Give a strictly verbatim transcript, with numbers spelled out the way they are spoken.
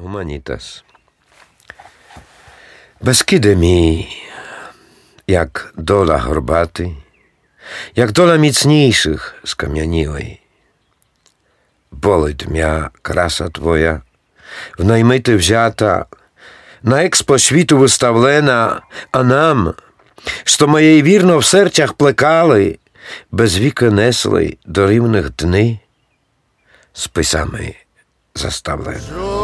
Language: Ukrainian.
Гуманітас. Бескиде мій, як дола горбатий, як дола міцніших скам'янілий. Болить м'я краса твоя, в наймити взята, на експо світу виставлена, а нам, що моєї вірно в серцях плекали, без віки несли до рівних дни, списами заставлена.